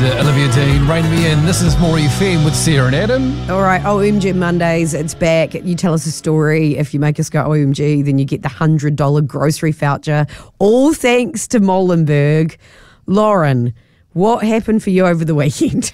Olivia Dean, Rain Me In. This is More FM with Sarah and Adam. All right, OMG Mondays, it's back. You tell us a story. If you make us go OMG, then you get the $100 grocery voucher. All thanks to Molenberg. Lauren, what happened for you over the weekend?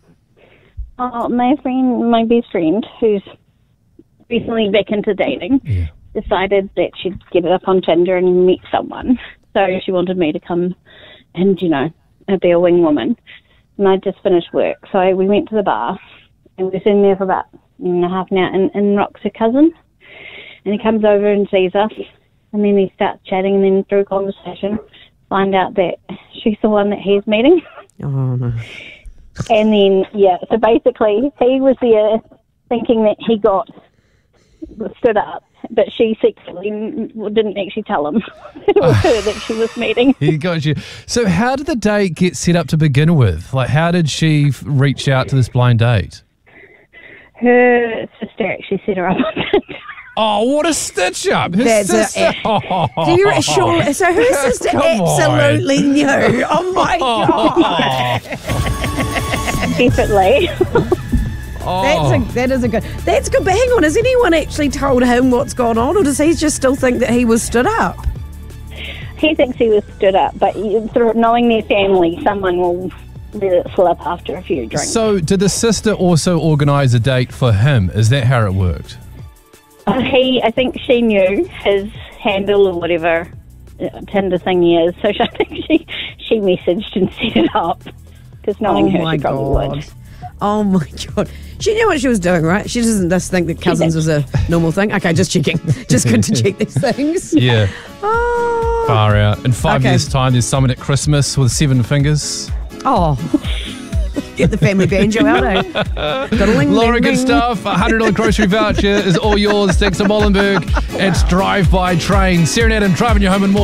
My best friend, who's recently back into dating, decided that she'd get it up on Tinder and meet someone. So she wanted me to come and, be a wing woman. And I just finished work. So we went to the bar and we were sitting there for about half an hour. And Rock's her cousin. And he comes over and sees us. And then he starts chatting. And then through conversation, find out that she's the one that he's meeting. Oh, no. And then, so basically he was there thinking that he stood up, but she secretly didn't actually tell him it was her that she was meeting. He got you. So how did the date get set up to begin with? Like, how did she reach out to this blind date? Her sister actually set her up on Tinder. Oh, what a stitch up. Her That's sister. so her sister absolutely knew. Oh, my God. Definitely. That's good. But hang on, has anyone actually told him what's gone on, or does he just still think that he was stood up? He thinks he was stood up, but through knowing their family, someone will let it slip after a few drinks. So did the sister also organise a date for him? Is that how it worked? I think she knew his handle or whatever Tinder thing he is, so I think she messaged and set it up, because knowing her, she probably would. Oh, my God. She knew what she was doing, right? She doesn't just think that cousins was a normal thing. Okay, just checking. Just good to check these things. Yeah. Oh. Far out. In 5 years' time, there's someone at Christmas with 7 fingers. Oh. Get the family banjo out, eh? Laura, good stuff. $100 grocery voucher is all yours. Thanks to Molenberg. It's Drive By Train. Sarah and Adam driving you home and more.